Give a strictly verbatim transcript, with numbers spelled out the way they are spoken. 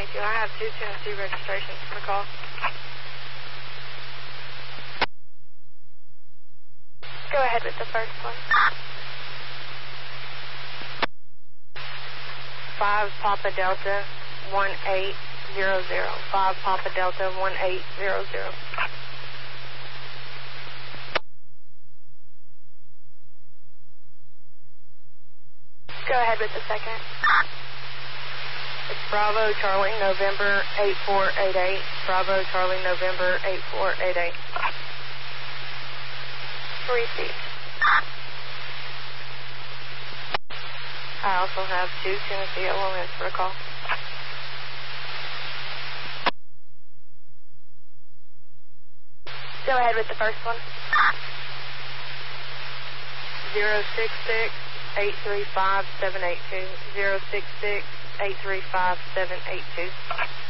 Thank you. I have two Tennessee registrations for the call. Go ahead with the first one. Five Papa Delta one eight zero zero. Five Papa Delta one eight zero zero. Go ahead with the second. It's Bravo Charlie November eight four eight eight. Bravo Charlie November eight four eight eight. Receive. I also have two Tennessee L O Ns for a call. Go ahead with the first one. Zero six six eight three five seven eight two. Zero six six eight three five seven eight two.